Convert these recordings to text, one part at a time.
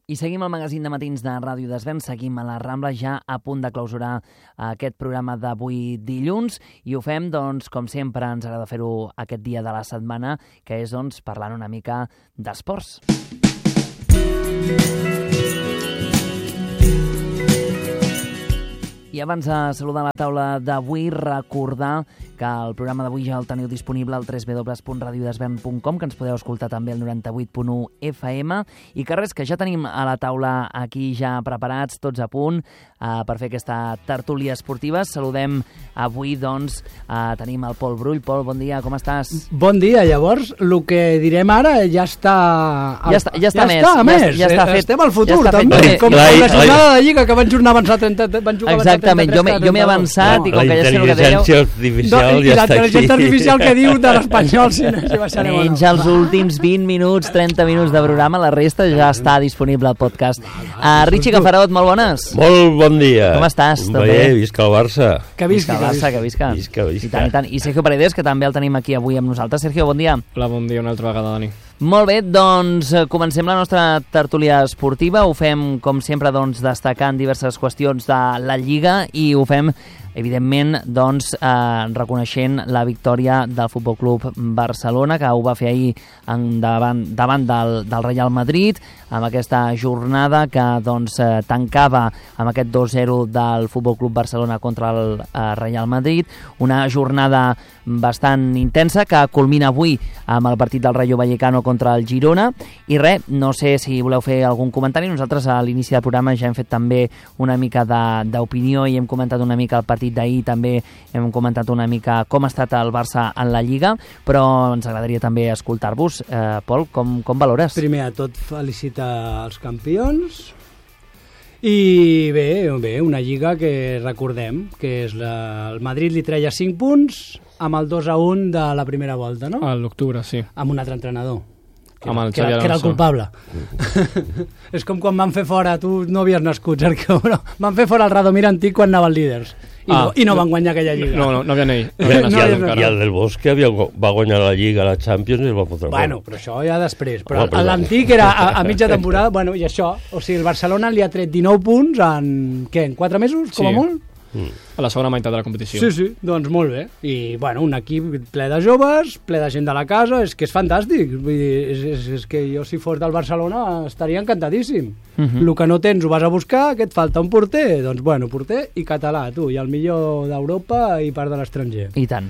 I seguim el magazín de matins de Ràdio Desvern, seguim a la Rambla, ja a punt de clausurar aquest programa d'avui dilluns, i ho fem, doncs, com sempre, ens agrada fer-ho aquest dia de la setmana, que és, doncs, parlant una mica d'esports. I abans de saludar la taula d'avui, recordar que el programa d'avui ja el teniu disponible al www.radiodesvern.com, que ens podeu escoltar també al 98.1 FM, i que res, que ja tenim a la taula aquí ja preparats, tots a punt, per fer aquesta tertúlia esportiva. Saludem avui, doncs, tenim el Pol Brull. Pol, bon dia, com estàs? Bon dia, llavors, el que direm ara ja està... Ja està fet. Estem al futur, ja també, com la jornada de Lliga, que van jugar avançat 30... Exactament, jo m'he avançat, i com que ja sé el que dèieu... La intel·ligència artificial ja està aquí. I la intel·ligència artificial que diu de l'Espanyol, si baixarem o no. Menys els últims 20 minuts, 30 minuts de programa, la resta ja està disponible al podcast. Richie Cafarot, molt bones. Molt bon dia. Com estàs? Bé, visca el Barça. Que visca. Visca. I tant. I Sergio Paredes, que també el tenim aquí avui amb nosaltres. Sergio, bon dia. Hola, bon dia una altra vegada, Dani. Molt bé, doncs comencem la nostra tertúlia esportiva. Ho fem, com sempre, doncs, destacant diverses qüestions de la Lliga, i ho fem, evidentment, doncs, reconeixent la victòria del Futbol Club Barcelona, que ho va fer ahir davant del Real Madrid, amb aquesta jornada que, doncs, tancava amb aquest 2-0 del Futbol Club Barcelona contra el Real Madrid. Una jornada bastant intensa que culmina avui amb el partit del Rayo Vallecano contra el Girona. I res, no sé si voleu fer algun comentari. Nosaltres a l'inici del programa ja hem fet també una mica d'opinió i hem comentat una mica el partit d'ahir, també hem comentat una mica com ha estat el Barça en la Lliga, però ens agradaria també escoltar-vos. Pol, com valores? Primer de tot, felicitar els campions. I bé, una Lliga que recordem que és el Madrid li treia 5 punts amb el 2-1 de la primera volta, no? A l'octubre, sí. Amb un altre entrenador. Que era el culpable. És com quan van fer fora, tu no havies nascut, Sergio, però van fer fora el Radomir antic quan anaven líders. I no van guanyar aquella Lliga. No havien ell. I el del Bosque va guanyar la Lliga, la Champions, i el va fotre. Bueno, però això ja després. Però l'antic era a mitja temporada, bueno, i això, o sigui, el Barcelona li ha tret 19 punts en 4 mesos, com a molt? A la segona meitat de la competició. Sí, doncs molt bé. I, bueno, un equip ple de joves, ple de gent de la casa, és que és fantàstic. Vull dir, és que jo, si fos del Barcelona, estaria encantadíssim. El que no tens ho vas a buscar, que et falta un porter. Doncs, bueno, porter i català, tu, i el millor d'Europa i part de l'estranger. I tant.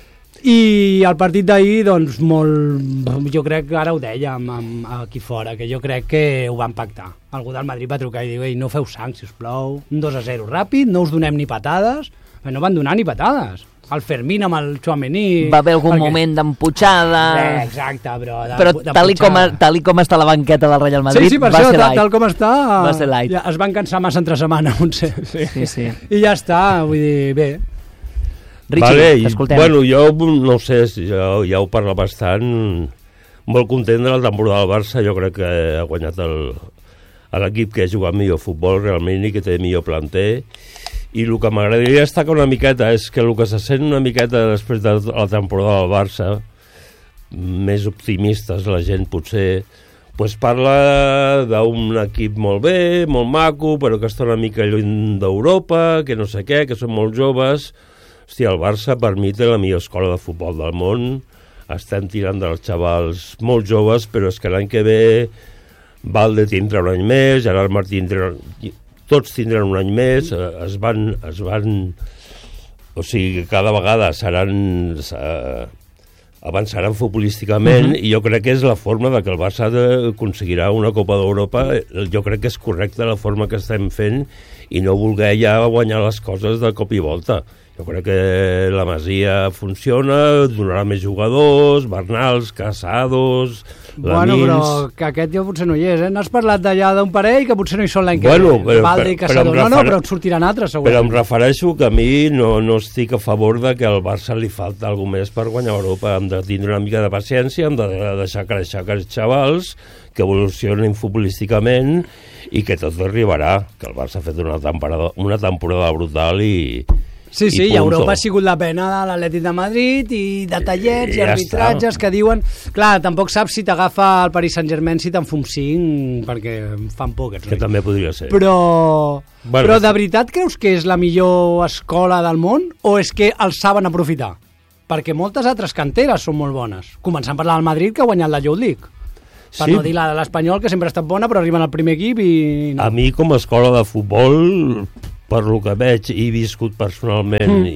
I el partit d'ahir, doncs, jo crec que ara ho dèiem aquí fora, que jo crec que ho van pactar. Algú del Madrid va trucar i diu, no feu sang, sisplau, un 2-0 ràpid, no us donem ni patades. No van donar ni patades. El Fermín amb el Tchouaméni... Va haver algun moment d'emputxada... Exacte, però tal com està la banqueta del Real Madrid, sí, per va això, ser light. Tal com està... Va ser light. Ja, es van cansar massa entre setmana, potser. Sí. I ja està, vull dir, bé... Richie, t'escoltem. Bueno, jo no sé, ja ho parla bastant, molt content de la temporada del Barça. Jo crec que ha guanyat l'equip que ha jugat millor futbol realment i que té millor planter, i el que m'agradaria destacar una miqueta és que el que se sent una miqueta després de la temporada del Barça, més optimistes la gent potser, pues parla d'un equip molt bé, molt maco, però que està una mica lluny d'Europa, que no sé què, que són molt joves. Hòstia, el Barça per mi té la millor escola de futbol del món. Estem tirant dels xavals molt joves, però és que l'any que ve Valde tindrà un any més, Gerard Martí tots tindran un any més, es van o sigui, cada vegada avançaran futbolísticament, i jo crec que és la forma de que el Barça aconseguirà una Copa d'Europa. Jo crec que és correcta la forma que estem fent i no voler ja guanyar les coses de cop i volta. Jo crec que la Masia funciona, donarà més jugadors, Bernals, Casados, Lamins... Bueno, però que aquest jo potser no hi és, N'has parlat d'allà d'un parell que potser no hi són l'any que ve. Valde i Casados. Però et sortiran altres, segurament. Però em refereixo que a mi no estic a favor de que al Barça li falta alguna més per guanyar Europa. Hem de tindre una mica de paciència, hem de deixar créixer aquests xavals que evolucionin futbolísticament i que tot arribarà, que el Barça ha fet una temporada brutal i Sí, I i Europa punto. ha sigut la pena de l'Atlètic de Madrid i detallets i ja arbitratges està. que diuen... Clar, tampoc saps si t'agafa el Paris Saint-Germain si te'n fum 5, perquè em fan por aquests Que nois. també podria ser. Però Bueno, de veritat creus que és la millor escola del món o és que els saben aprofitar? Perquè moltes altres canteres són molt bones. Començant per la del Madrid, que ha guanyat la Youth League. Per Sí. no dir la de l'Espanyol, que sempre ha estat bona, però arriben al primer equip i... A mi, com a escola de futbol, per lo que veig i he viscut personalment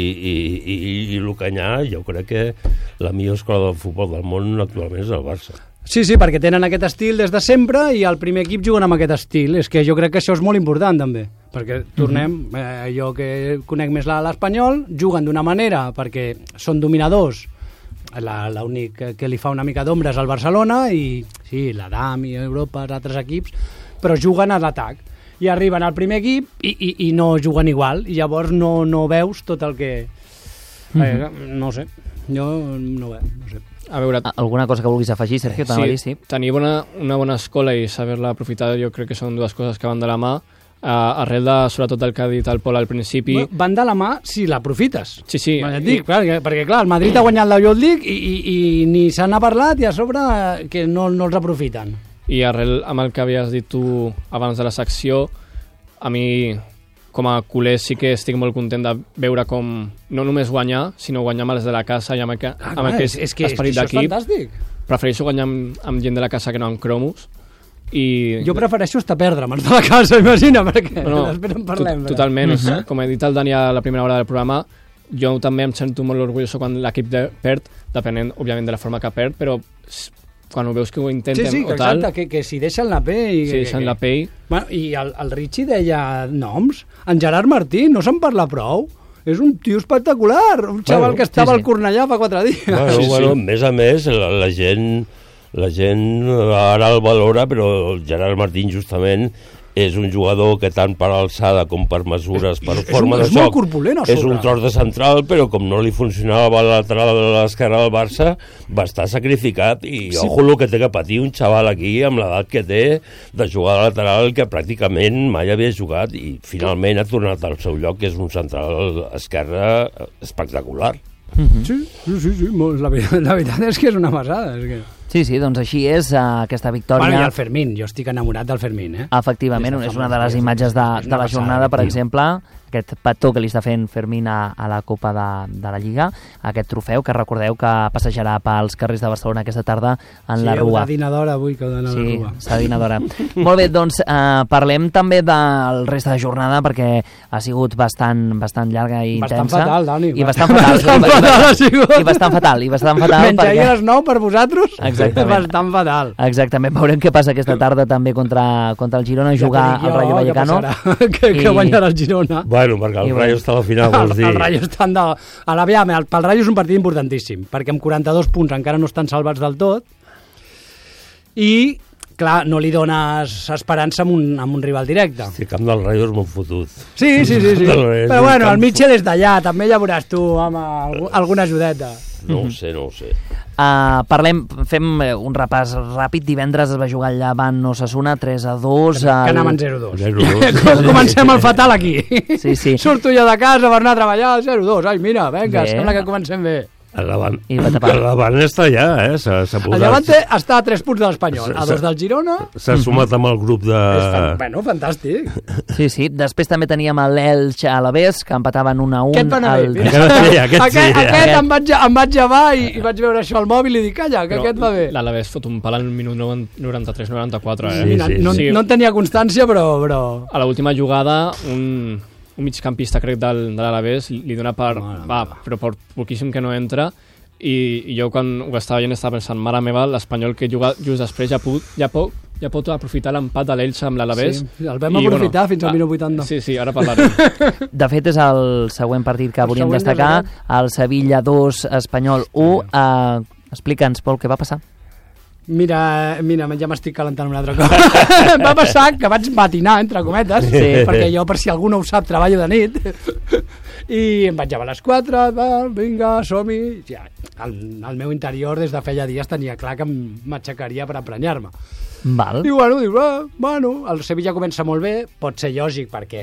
i el canyà, jo crec que la millor escola de futbol del món actualment és el Barça. Sí, perquè tenen aquest estil des de sempre i al primer equip juguen amb aquest estil. És que jo crec que això és molt important, també. Perquè, tornem, jo que conec més l'Espanyol, juguen d'una manera perquè són dominadors. L'únic que li fa una mica d'ombra és el Barcelona i, sí, l'Adam i Europa, els altres equips, però juguen a l'atac. I arriben al primer equip i no juguen igual. I llavors no veus tot el que... no sé, jo no veig, no sé. A veure, Alguna cosa que vulguis afegir, Sergio? sí, tenir una bona escola i saber-la aprofitar jo crec que són dues coses que van de la mà. Arrel de, sobretot del que ha dit el Pol al principi... Van de la mà si l'aprofites. Sí. Et dic, perquè clar, el Madrid ha guanyat la Youth League i ni se n'ha parlat i a sobre que no els aprofiten. I arrel amb el que havies dit tu abans de la secció, a mi, com a culer, sí que estic molt content de veure com no només guanyar, sinó guanyar amb els de la casa i amb aquest esperit això és d'equip. fantàstic. Prefereixo guanyar amb gent de la casa que no amb cromos. I Jo prefereixo estar a perdre amb els de la casa, imagina, perquè després en parlem. Totalment, com ha dit el Dani a la primera hora del programa, jo també em sento molt orgulloso quan l'equip perd, depenent, òbviament, de la forma que perd, però quan ho veus que ho intenten sí, o tal... exacte, que s'hi deixen la pell. Sí, deixen la pell. Bueno, i el Richie deia noms. En Gerard Martí, no se'n parla prou. És un tio espectacular, un xaval que estava al Cornellà fa 4 dies. Bueno, a més, la gent ara el valora, però el Gerard Martín justament és un jugador que tant per alçada com per mesures, per forma de és molt joc, corpulent, a és un sobre. tros de central, però com no li funcionava el lateral de l'esquerra del Barça, va estar sacrificat i ojo el que té que patir un xaval aquí amb l'edat que té de jugar de lateral que pràcticament mai havia jugat i finalment ha tornat al seu lloc, que és un central esquerre espectacular. Sí, la veritat és que és una passada. És que... Sí, doncs així és aquesta victòria. Bueno, i el Fermín, jo estic enamorat del Fermín, Efectivament, és una de les imatges de la jornada, per exemple, aquest petó que li està fent Fermín a la Copa de la Lliga, aquest trofeu que recordeu que passejarà pels carrers de Barcelona aquesta tarda en la Rua. Sí, heu de dinar d'hora avui que heu d'anar a la Rua. Sí, s'ha de dinar d'hora. Molt bé, doncs parlem també del rest de jornada perquè ha sigut bastant llarga i intensa. Bastant fatal, Dani. I bastant fatal. I bastant fatal. Menys ahir a les 9 per vosaltres, exactament. Bastant fatal. Exactament, veurem què passa aquesta tarda també contra el Girona, jugar al Rayo Vallecano. Que guanyarà el Girona. Bueno, perquè el Rayo està a la final, vols dir. El Rayo està pel Rayo és un partit importantíssim, perquè amb 42 punts encara no estan salvats del tot i, clar, no li dones esperança amb un rival directe. El camp del Rayo és molt fotut. Sí. Però bueno, el Mitchell és d'allà, també ja veuràs tu amb alguna ajudeta. No ho sé. Fem un repàs ràpid. Divendres es va jugar el Llevant Osasuna 3-2. Que anaven 0-2. 0-2. Comencem el fatal aquí. Sí. Surto jo de casa per anar a treballar 0-2. Ai, mira, vinga, sembla que comencem bé. El Llevant està allà, s'ha posat... El Llevant està a 3 punts de l'Espanyol, a 2 del Girona... S'ha sumat amb el grup de... Bueno, fantàstic. Sí. Després també teníem l'Elx a l'Alavés, que empataven 1-1. Aquest va anar bé. Aquest em vaig llevar i vaig veure això al mòbil i dic, calla, que aquest va bé. L'Alavés fot un pal al minut 93-94, No en tenia constància, però... A l'última jugada, un migcampista, crec, de l'Alavés li dona però per poquíssim que no entra i jo quan ho estava veient estava pensant, mare meva, l'Espanyol que juga just després ja pot aprofitar l'empat de l'Elx amb l'Alavés. Sí, el vam aprofitar fins al minut 80. Sí, ara parlarem. De fet, és el següent partit que volíem destacar, el Sevilla 2, Espanyol 1. Explica'ns, Pol, què va passar? Mira, ja m'estic calentant una altra cosa. Va passar que vaig matinar, entre cometes, perquè jo, per si algú no ho sap, treballo de nit, i em vaig llevar a les 4, vinga, som-hi. Ja, al meu interior, des de feia dies, tenia clar que m'aixecaria per emprenyar-me. Val. I bueno, dic, el Sevilla comença molt bé, pot ser lògic, perquè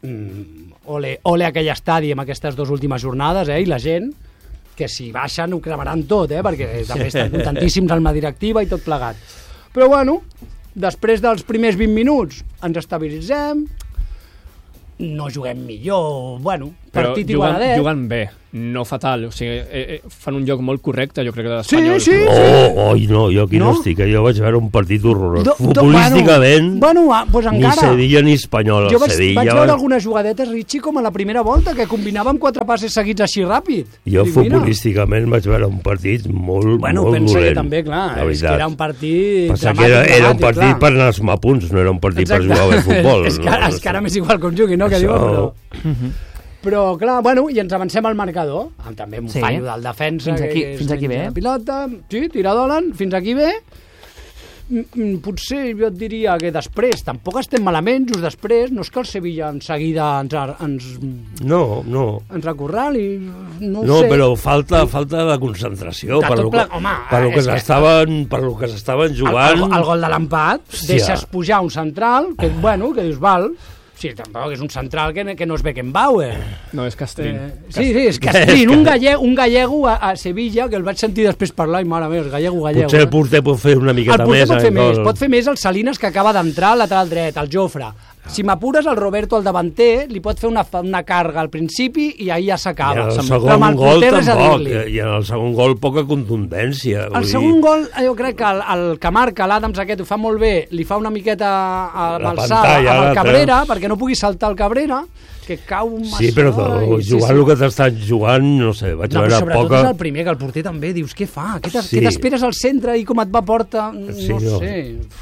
ole aquell estadi amb aquestes 2 últimes jornades, i la gent, que si baixen ho cremaran tot, perquè també estan contentíssims amb la directiva i tot plegat. Però bueno, després dels primers 20 minuts ens estabilitzem, no juguem millor, bueno, partit igualadet. Juguen bé, no fatal, o sigui, fan un joc molt correcte, jo crec que de l'Espanyol. Sí. No, jo aquí no estic, jo vaig veure un partit horrorós. Futbolísticament, pues ni Sevilla ni Espanyol. Jo vaig veure algunes jugadetes, Richie, com a la primera volta, que combinàvem 4 passes seguits així ràpid. Jo futbolísticament vaig veure un partit molt dolent. Bueno, pensa que també, clar, és que era un partit dramàtic. Era un partit per anar a punts, no era un partit per jugar bé a futbol. És que ara m'és igual com jugui, no? Que diuen, però, clar, bueno, i ens avancem al marcador, amb també un fallo del defensa. Fins aquí bé. Pilota, sí, tira d'Holan, fins aquí bé. Potser jo et diria que després tampoc estem malament, just després, no és que el Sevilla en seguida ens acorrali, no sé. Però falta de concentració per lo que s'estaven jugant. El gol de l'empat, deixes pujar un central, que dius, val. Sí, tampoc és un central que no és Beckenbauer. No, és Castrín. Sí, és Castrín, un gallego a Sevilla, que el vaig sentir després parlar, i mare meva, gallego. Potser el porter pot fer una miqueta més. Pot fer més el Salinas, que acaba d'entrar al lateral dret, el Jofre. Si m'apures, el Roberto, el davanter, li pot fer una càrrega al principi i ahir ja s'acaba. I en el segon gol tampoc. I en el segon gol poca contundència. El segon gol, jo crec que el que marca l'Adams aquest ho fa molt bé, li fa una miqueta amb el Cabrera, perquè no pugui saltar el Cabrera, que cau massa. Sí, però jugant el que t'estan jugant, no sé, vaig veure poca... Sobretot és el primer, que el porter també dius, què fa? Què t'esperes al centre i com et va porta? No sé.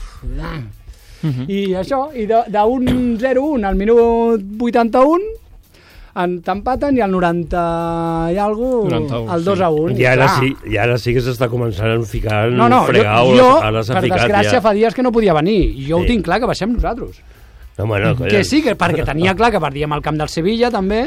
I això, i d'un 0-1 al minut 81 t'empaten, i al 90 i alguna el 2-1. I ara sí que s'està començant a ficar fregaus. Jo, per desgràcia, fa dies que no podia venir, i jo ho tinc clar que baixem nosaltres. Que sí, perquè tenia clar que perdíem al camp del Sevilla també.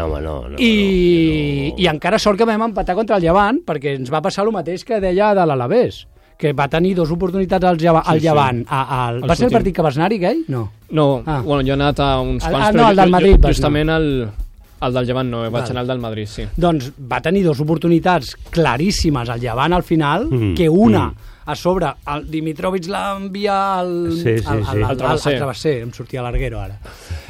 I encara sort que vam empatar contra el Llevant, perquè ens va passar el mateix que deia de l'Alavés, que va tenir 2 oportunitats al Llevant. Va ser el partit que vas anar-hi, aquell? No, bueno, jo he anat a uns quants, però el del Madrid, justament el del Llevant no, vaig anar al del Madrid, sí. Doncs va tenir 2 oportunitats claríssimes al Llevant al final, que una a sobre, el Dimitrovic l'envia al travesser, em sortia l'Arguero ara,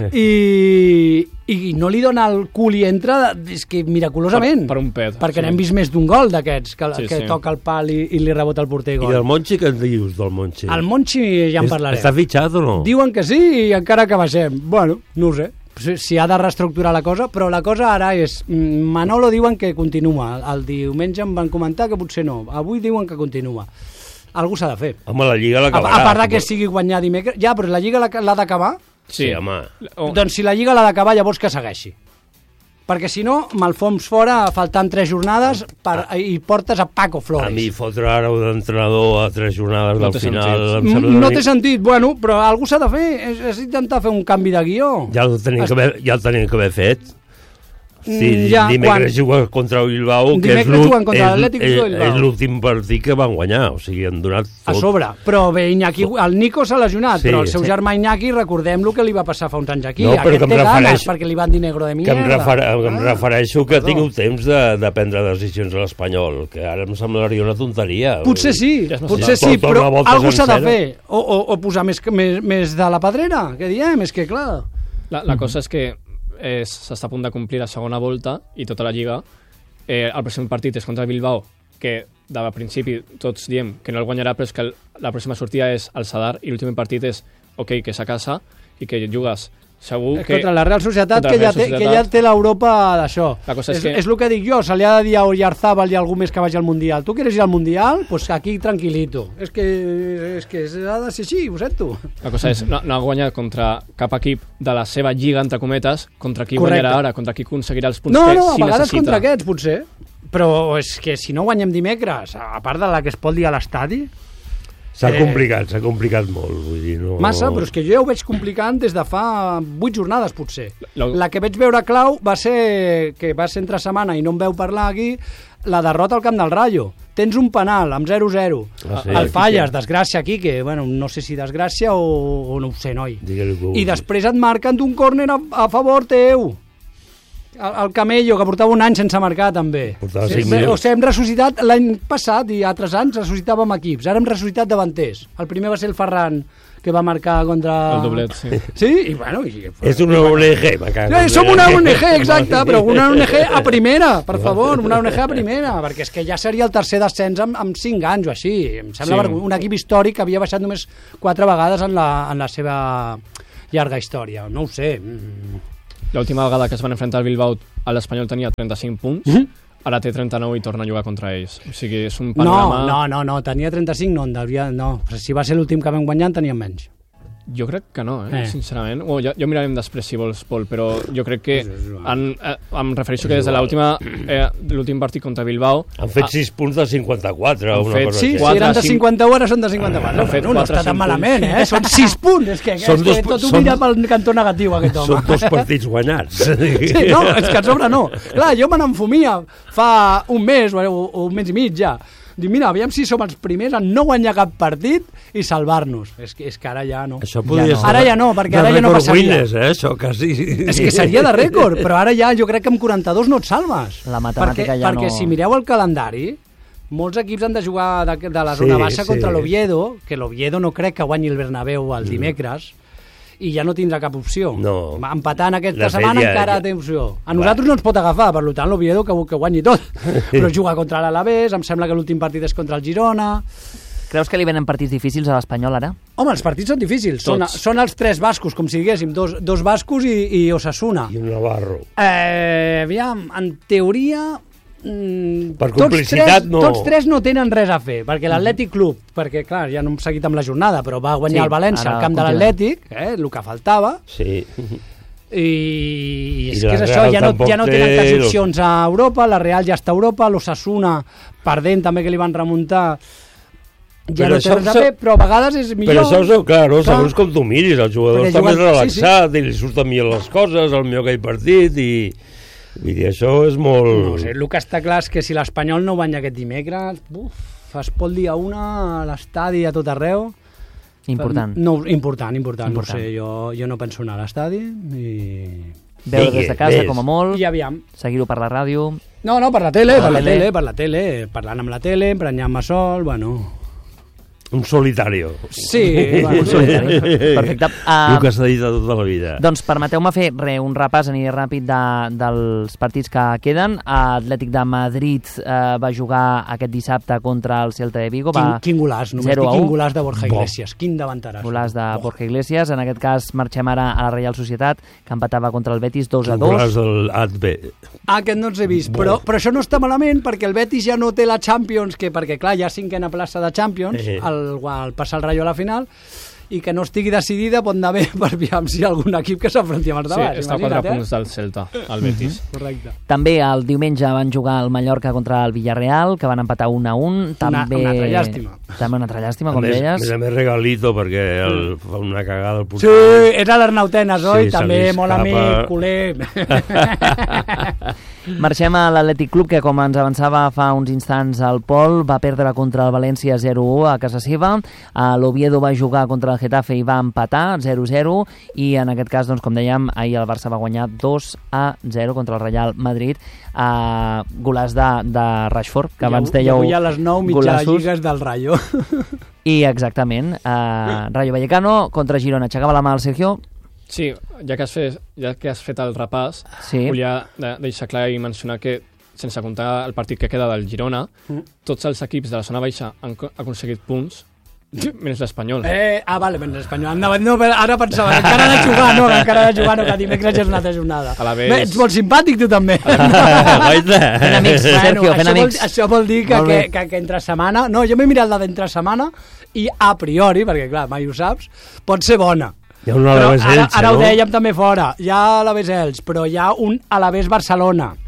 i no li dona el cul i entra, és que miraculosament, per un pet, perquè n'hem vist més d'un gol d'aquests, que toca el pal i li rebota el porter gol. I del Monchi, què en dius del Monchi? El Monchi ja en parlarem. Està fitxat o no? Diuen que sí, i encara que baixem. Bueno, no ho sé, si ha de reestructurar la cosa, però la cosa ara és, Manolo diuen que continua, el diumenge em van comentar que potser no, avui diuen que continua. Algú s'ha de fer. Home, la Lliga l'acabarà. A part que sigui guanyar dimecres... Ja, però la Lliga l'ha d'acabar? Sí, home. Doncs si la Lliga l'ha d'acabar, llavors que segueixi. Perquè si no, me'l foms fora faltant 3 jornades i portes a Paco Flores. A mi fotre ara un entrenador a 3 jornades del final... No té sentit, bueno, però algú s'ha de fer. És intentar fer un canvi de guió. Ja el tenim que haver fet. Sí, dimecres juguen contra el Bilbao, que és l'últim partit que van guanyar, o sigui, han donat tot. A sobre, però bé, Iñaki, el Nico s'ha lesionat, però el seu germà Iñaki, recordem el que li va passar fa uns anys aquí, aquest té ganes, perquè li van dir negro de mierda. Que em refereixo que ha tingut temps de prendre decisions a l'Espanyol, que ara em semblaria una tonteria. Potser sí, però algú s'ha de fer, o posar més de la pedrera, què diem, és que clar. La cosa és que s'està a punt de complir la segona volta i tota la Lliga. El pròxim partit és contra el Bilbao, que de principi tots diem que no el guanyarà, però és que la pròxima sortida és al Sadar i l'últim partit és que és a casa i que jugues segur que... Contra la Real Societat, que ja té l'Europa d'això. És el que dic jo, se li ha de dir a Oyarzábal i a algú més que vagi al Mundial. Tu quieres ir al Mundial? Pues aquí tranquilito. És que ha de ser així, ho sento. La cosa és, no ha guanyat contra cap equip de la seva lliga, entre cometes, contra qui guanyarà ara, contra qui aconseguirà els punts que sí necessita. No, a vegades contra aquests, potser. Però és que si no guanyem dimecres, a part de la que es pot dir a l'estadi... S'ha complicat molt, vull dir, no... Massa, però és que jo ja ho veig complicant des de fa 8 jornades, potser. La que vaig veure clau va ser, que va ser entre setmana i no em veu parlar aquí, la derrota al camp del Rayo. Tens un penal amb 0-0. El falles, desgràcia aquí, que bueno, no sé si desgràcia o no ho sé, noi. I després et marquen d'un córner a favor teu. El Camello, que portava un any sense marcar, també. O sigui, hem ressuscitat l'any passat i altres anys ressuscitàvem equips. Ara hem ressuscitat davanters. El primer va ser el Ferran, que va marcar contra... El doblet, sí. Sí? I bueno... És una ONG, som una ONG, exacte, però una ONG a primera, per favor, una ONG a primera, perquè és que ja seria el tercer descens amb 5 anys o així. Em sembla un equip històric que havia baixat només 4 vegades en la seva llarga història. No ho sé... L'última vegada que es van enfrontar al Bilbao, l'Espanyol tenia 35 punts, ara té 39 i torna a jugar contra ells. O sigui, és un panorama... No, tenia 35, no. Si va ser l'últim que vam guanyar, en tenien menys. Jo crec que no, sincerament. Jo mirarem després, si vols, Pol, però jo crec que em refereixo que des de l'últim partit contra Bilbao... Han fet 6 punts de 54. Sí, si eren de 51, ara són de 54. No està tan malament, Són 6 punts. És que tot ho mira pel cantó negatiu, aquest home. Són 2 partits guanyats. Sí, no, és que a sobre no. Clar, jo me n'enfumia fa un mes o un mes i mig ja. Dic, mira, aviam si som els primers en no guanyar cap partit i salvar-nos. És que ara ja no. Això podria ser ara ja no, perquè ara ja no passaria. Guinness, això quasi. És que seria de rècord, però ara ja jo crec que amb 42 no et salves. La matemàtica ja no... Perquè si mireu el calendari, molts equips han de jugar de la zona baixa contra l'Oviedo, que l'Oviedo no crec que guanyi el Bernabéu el dimecres, i ja no tindrà cap opció. No. Empatant aquesta setmana encara té opció. A nosaltres no ens pot agafar, per tant l'Oviedo que guanyi tot. Però juga contra l'Alavés, em sembla que l'últim partit és contra el Girona. Creus que li venen partits difícils a l'Espanyol ara? Home, els partits són difícils. Són els 3 bascos, com si diguéssim, dos bascos i Osasuna. I un Navarro. Aviam, en teoria... per complicitat tots 3 no tenen res a fer, perquè l'Atlètic Club, perquè clar, ja no hem seguit amb la jornada, però va guanyar el València al camp de l'Atlètic, el que faltava, i és que és això, ja no tenen quasi opcions a Europa, la Real ja està a Europa, l'Osasuna perdent també, que li van remuntar, ja no té res a fer, però a vegades és millor. Però això, claro, segons com tu miris, el jugador està més relaxat i li surten millor les coses, el millor aquell partit, i vull dir, això és molt... No sé, el que està clar és que si l'Espanyol no guanya aquest dimecres, es pot dir a una a l'estadi a tot arreu. Important. No, important. No sé, jo no penso anar a l'estadi i... Veure des de casa, com a molt, i aviam. Seguir-ho per la ràdio... No, per la tele, parlant amb la tele, emprenyant-me sol, bueno... Un solitario. Sí, un solitari. Perfecte. El que s'ha dit de tota la vida. Doncs permeteu-me fer un repàs, aniré ràpid dels partits que queden. Atlètic de Madrid va jugar aquest dissabte contra el Celta de Vigo. Quin golaç, només dic quin golaç de Borja Iglesias. Quin davantaràs. Golaç de Borja Iglesias. En aquest cas marxem ara a la Real Societat, que empatava contra el Betis 2-2. Golaç del ATB. Aquest no els he vist, però això no està malament, perquè el Betis ja no té la Champions, perquè clar, hi ha 5a plaça de Champions, al passar el Rayo a la final, i que no estigui decidida pot anar bé per veure si hi ha algun equip que s'enfronti amb els davants. Sí, està a 4 punts del Celta, el Betis. Correcte. També el diumenge van jugar el Mallorca contra el Villarreal, que van empatar 1-1. També... Una altra llàstima. També una altra llàstima, com deies. A més regalito, perquè fa una cagada el porter. Sí, és a l'Arnautenes, oi? També molt amic, culer. Marxem a l'Atlètic Club, que com ens avançava fa uns instants el Pol, va perdre contra el València 0-1 a casa seva. L'Oviedo va jugar contra el Getafe i va empatar 0-0, i en aquest cas, doncs, com dèiem, ahir el Barça va guanyar 2-0 contra el Real Madrid. Golaç de Rashford, que abans dèieu... Ja avui a les 9 mitja lligues del Rayo. I exactament, Rayo Vallecano contra Girona. Aixecava la mà al Sergio. Sí, ja que has fet el repàs, volia deixar clar i mencionar que, sense comptar el partit que queda del Girona, tots els equips de la zona baixa han aconseguit punts, menys l'Espanyol. Vale, menys l'Espanyol. No, ara pensava, encara ha de jugar, que dimecres ja és una altra jornada. Ets molt simpàtic, tu també. Fent amics, Sergio, fent amics. Això vol dir que entre setmana... No, jo m'he mirat la d'entre setmana i a priori, perquè clar, mai ho saps, pot ser bona. Hi ha un Alavés Elx, ara ho dèiem també fora, hi ha Alavés Elx, però hi ha un Alavés Barcelona.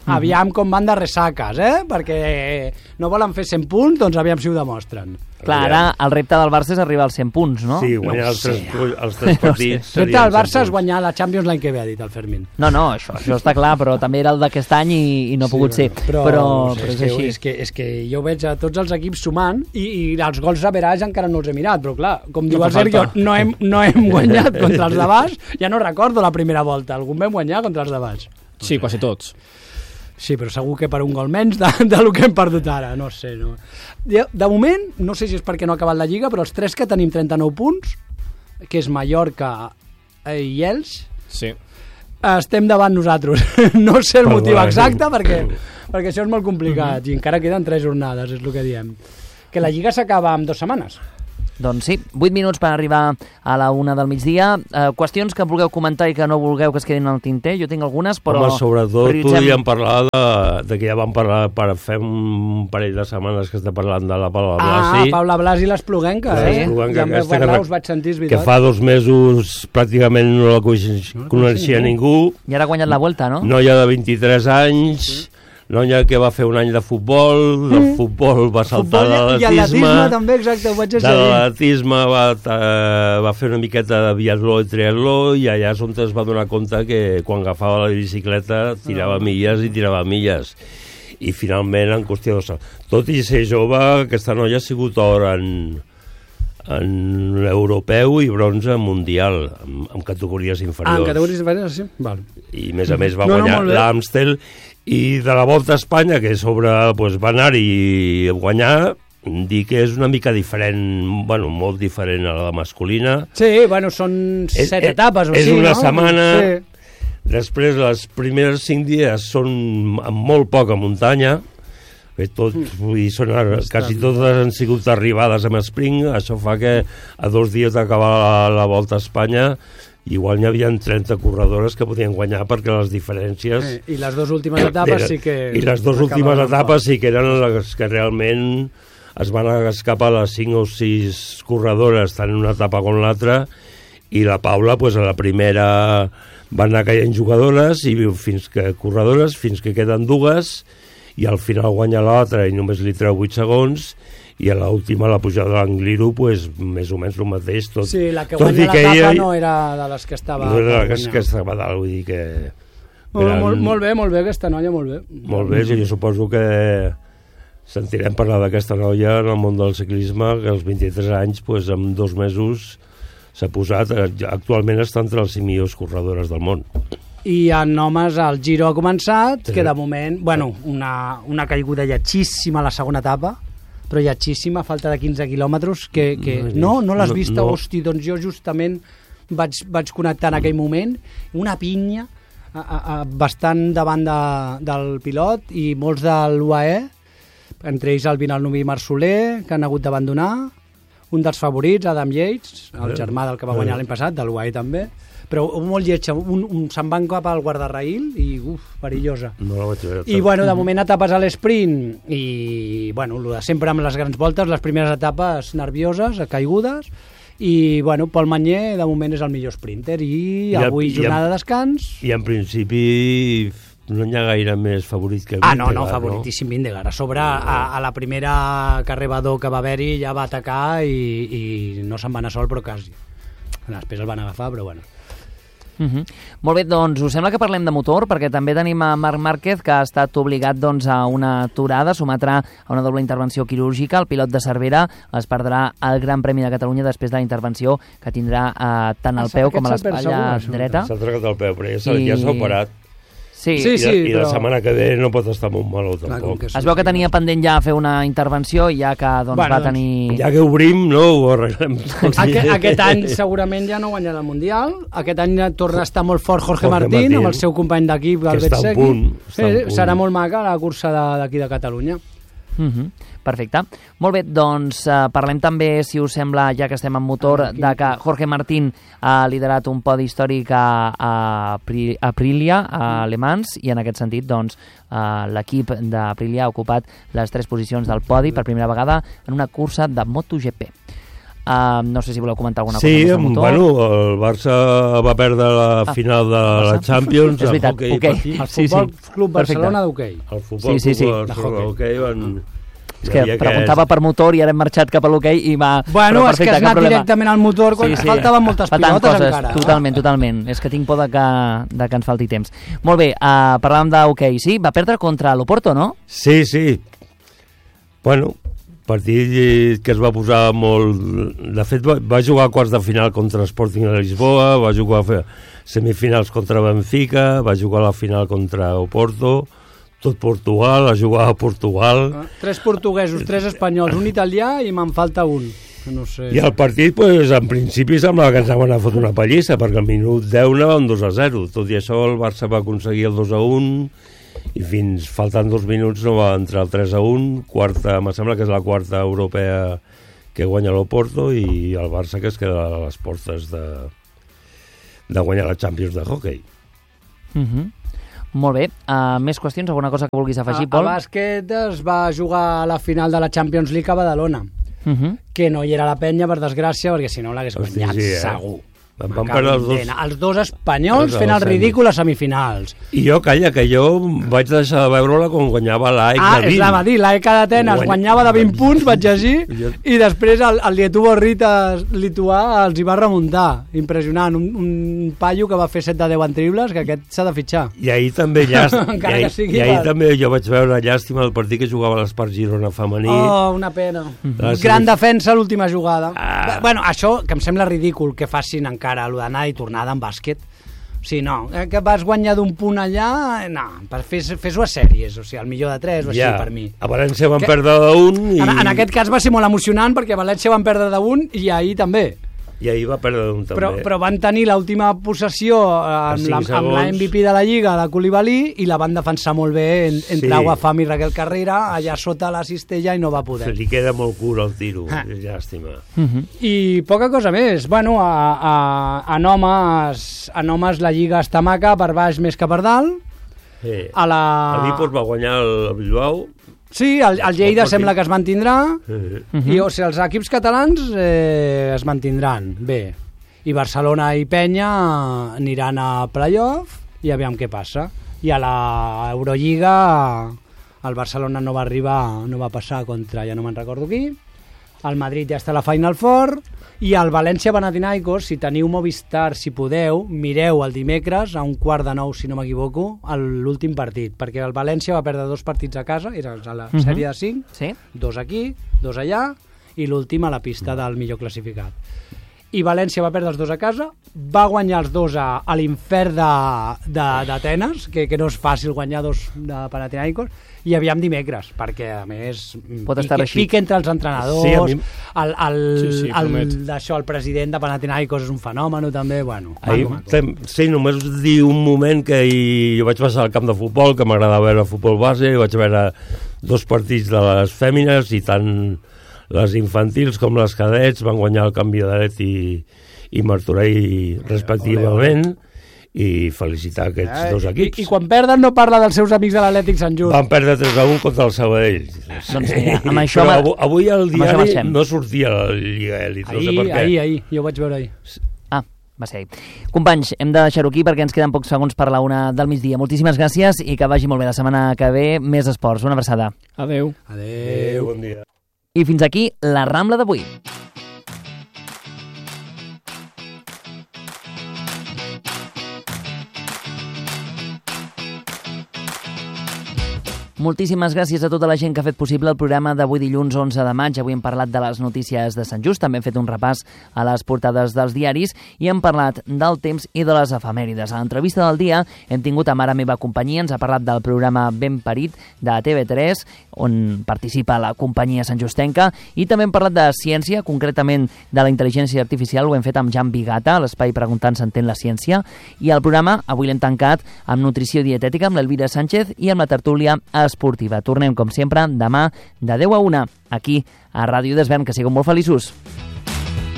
Aviam com van de ressaques, perquè no volen fer 100 punts, doncs aviam si ho demostren. Clar, ara el repte del Barça és arribar als 100 punts, no? Sí, guanyar els tres partits. El repte del Barça és guanyar la Champions l'any que ve, ha dit el Fermín. No, això està clar, però també era el d'aquest any i no ha pogut ser. Però és així. És que jo veig a tots els equips sumant i els gols average encara no els he mirat, però clar, com diu el Sergio, no hem guanyat contra els de baix, ja no recordo la primera volta, algun vam guanyar contra els de baix. Sí, quasi tots. Sí, però segur que per un gol menys del que hem perdut ara, no sé. No. De moment, no sé si és perquè no ha acabat la Lliga, però els 3 que tenim 39 punts, que és Mallorca i Elx, sí, estem davant nosaltres. No sé el motiu exacte, perquè això és molt complicat, i encara queden 3 jornades, és el que diem. Que la Lliga s'acaba en 2 setmanes. Doncs sí, 8 minuts per arribar a la 1 del migdia. Qüestions que vulgueu comentar i que no vulgueu que es quedin al tinter, jo tinc algunes, però... Home, sobretot podríem parlar de que ja vam parlar per fer un parell de setmanes que està parlant de la Paula Blasi. Paula Blasi l'Espluguenca, ja em us vaig sentir, és veritat. Que fa 2 mesos pràcticament no la coneixia ningú. I ara ha guanyat la Vuelta, no? Noia de 23 anys... Noia que va fer un any de futbol, del futbol va saltar a l'atletisme. I l'atletisme també, exacte, ho vaig de l'atletisme va fer una miqueta de biatló i triatló i allà és on es va donar compte que quan agafava la bicicleta tirava milles i tirava milles. I finalment, en qüestió de... Tot i ser jove, aquesta noia ha sigut or en europeu i bronze mundial, en categories inferiors. En categories inferiors, sí. Val. I a més va guanyar l'Amstel. I de la Volta a Espanya, que sobre va anar i guanyar, dir que és una mica diferent, bueno, molt diferent a la masculina. Sí, bueno, són 7 etapes o és sí, una no? setmana, sí. Després les primers 5 dies són amb molt poca muntanya, quasi totes han sigut arribades amb sprint, això fa que a 2 dies d'acabar la Volta a Espanya igual n'hi havia 30 corredores que podien guanyar perquè les diferències... I les 2 últimes etapes sí que... I les 2 últimes etapes sí que eren les que realment es van escapar les 5 o 6 corredores tant en una etapa com l'altra i la Paula, a la primera van anar caient jugadores i fins que queden 2 i al final guanya l'altra i només li treu 8 segons i a l'última, la pujada de l'Angliru, més o menys el mateix. Sí, la que guanya l'etapa no era de les que estava... No era de les que estava dalt, vull dir que... Molt bé, aquesta noia, molt bé. Molt bé, jo suposo que sentirem parlar d'aquesta noia en el món del ciclisme, que als 23 anys, en 2 mesos, s'ha posat... Actualment està entre les 5 millors corredores del món. I en homes el Giro ha començat, que de moment, una caiguda lletgíssima a la segona etapa, però lletgíssima, a falta de 15 quilòmetres, que no l'has vist? No. Hosti, doncs jo justament vaig connectar en aquell moment, una pinya bastant davant del pilot i molts de l'UAE, entre ells el Vinalnovi i Marc Soler, que han hagut d'abandonar, un dels favorits, Adam Yates, el germà del que va guanyar l'any passat, de l'UAE també, però molt lletja, se'n van cap al guardarraïl i perillosa. No la vaig veure. I de moment etapes a l'esprint i el de sempre amb les grans voltes, les primeres etapes nervioses, caigudes, i Pol Manyer de moment és el millor sprinter i avui jornada de descans. I en principi no hi ha gaire més favorit que Vingegaard. No, favoritíssim Vingegaard. A sobre, a la primera carrebador que va haver-hi ja va atacar i no se'n va anar sol, però quasi. Després el van agafar, però Molt bé, doncs us sembla que parlem de motor, perquè també tenim a Marc Márquez, que ha estat obligat a una aturada, sometrà a una doble intervenció quirúrgica. El pilot de Cervera es perdrà el Gran Premi de Catalunya després de la intervenció que tindrà tant al peu com a l'espatlla dreta. S'ha tregat el peu, però ja s'ha operat. Sí, I la setmana que ve no pot estar molt maló tampoc. Es veu que tenia pendent ja fer una intervenció i ja que va tenir... Ja que obrim, no ho arreglem. Aquest any segurament ja no guanyarà el Mundial. Aquest any torna a estar molt fort Jorge Martín amb el seu company d'equip, Albert Segui. Serà molt maca la cursa d'aquí de Catalunya. Perfecte. Molt bé, doncs parlem també, si us sembla, ja que estem en motor, de que Jorge Martín ha liderat un podi històric a Aprilia, a Le Mans, i en aquest sentit doncs, l'equip d'Aprilia ha ocupat les 3 posicions del podi per primera vegada en una cursa de MotoGP. No sé si voleu comentar alguna cosa més del motor. Bueno, el Barça va perdre la final de la Champions. És veritat, hoquei. El Futbol Club Barcelona d'hoquei. El Futbol Club Barcelona d'hoquei van... És que preguntava per motor i ara hem marxat cap a l'hoquei i va... Bueno, és que has anat directament al motor quan faltaven moltes pilotes encara. Totalment. És que tinc por de que ens falti temps. Molt bé, parlàvem d'hoquei, sí? Va perdre contra l'Oporto, no? Sí. Bueno, partit que es va posar molt... De fet, va jugar quarts de final contra Sporting de Lisboa, va jugar semifinals contra Benfica, va jugar la final contra Oporto, tot Portugal, a jugar a Portugal. 3 portuguesos, 3 espanyols, un italià i me'n falta un. No sé. I el partit, pues, en principi, semblava que ens anaven a fotre una pallissa, perquè al minut 10 anàvem 2-0. Tot i això, el Barça va aconseguir el 2-1 i fins faltant 2 minuts no va entrar el 3-1. Me sembla que és la quarta europea que guanya l'Oporto i el Barça que es queda a les portes de guanyar la Champions de hockey. Molt bé. Més qüestions? Alguna cosa que vulguis afegir, Pol? A bàsquet es va jugar a la final de la Champions League a Badalona, que no hi era la penya, per desgràcia, perquè si no l'hagués guanyat segur. Van perdre els dos espanyols fent el ridícul a semifinals. I jo, calla, que jo vaig deixar de veure-la quan guanyava l'AEK de 20. És la dir, l'AEK d'Atenes guanyava de 20 punts, vaig llegir, i després el lituà els hi va remuntar. Impressionant, un paio que va fer 7 de 10 en triples, que aquest s'ha de fitxar. I ahir també també jo vaig veure llàstima el partit que jugava l'Espart Girona femení. Oh, una pena. Gran defensa l'última jugada. Bueno, això que em sembla ridícul que facin encara allò d'anar i tornada en bàsquet. O sigui, no, que vas guanyar d'un punt allà, no, fes-ho a sèries, o sigui, el millor de 3 o així per mi. A València van perdre d'1 i... En aquest cas va ser molt emocionant perquè a València van perdre d'1 i ahir també. I ahir va perdre d'1 també. Però van tenir l'última possessió amb la MVP de la Lliga, la Koulibaly, i la van defensar molt bé entre Aguafam i Raquel Carrera, allà sota la cistella, i no va poder. Se li queda molt curt el tiro, és llàstima. I poca cosa més. Bueno, en homes la Lliga està maca, per baix més que per dalt. El Vipos va guanyar el Bilbao. Sí, el Lleida sembla que es mantindrà, i o sigui, els equips catalans es mantindran bé, i Barcelona i Penya aniran a playoff i aviam què passa. I a l'Eurolliga el Barcelona no va passar contra, ja no me'n recordo qui, el Madrid ja està a la Final Four, i el València-Panathinaikos, si teniu Movistar, si podeu, mireu el dimecres a 8:45, si no m'equivoco, l'últim partit, perquè el València va perdre 2 partits a casa, era a la sèrie de 5, 2 aquí, 2 allà, i l'últim a la pista del millor classificat. I València va perdre els 2 a casa, va guanyar els 2 a l'infern d'Atenes, que no és fàcil guanyar 2 de Panathinaikos, i aviam dimecres, perquè a més pica entre els entrenadors, el president de Panathinaikos és un fenomen també, bueno. Sí, només dir un moment que jo vaig passar al camp de futbol, que m'agrada veure futbol base, vaig veure 2 partits de les fèmines, i tant les infantils com les cadets van guanyar el Canvi d'Aret i Martorell respectivament, i felicitar aquests 2 equips. I quan perden no parla dels seus amics de l'Atlètic Sant Just. Van perdre 3-1 contra el Sabadell. Doncs mira, amb això... Però avui al diari no sortia la Lliga Elit, no sé per què. Ahir, jo ho vaig veure ahir. Va ser ahir. Companys, hem de deixar-ho aquí perquè ens queden pocs segons per la 1 del migdia. Moltíssimes gràcies i que vagi molt bé la setmana que ve. Més esports. Una abraçada. Adeu. Bon dia. I fins aquí la Rambla d'avui. Moltíssimes gràcies a tota la gent que ha fet possible el programa d'avui dilluns 11 de maig. Avui hem parlat de les notícies de Sant Just, també hem fet un repàs a les portades dels diaris i hem parlat del temps i de les efemèrides. A l'entrevista del dia hem tingut a Mare Meva Companyia, ens ha parlat del programa Ben Parit de TV3, on participa la companyia santjustenca, i també hem parlat de ciència, concretament de la intel·ligència artificial. Ho hem fet amb Jan Bigata, a l'espai Preguntant s'entén la ciència, i el programa avui l'hem tancat amb nutrició dietètica amb l'Elvira Sánchez i amb la tertúlia esportiva. Tornem, com sempre, demà de 10 a 1, aquí a Ràdio Desvern. Que sigueu molt feliços.